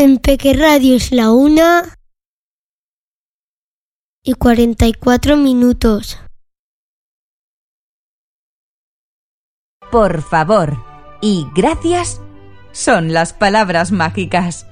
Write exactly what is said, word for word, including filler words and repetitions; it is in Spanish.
En Peque Radio es la una y cuarenta y cuatro minutos. Por favor y gracias son las palabras mágicas.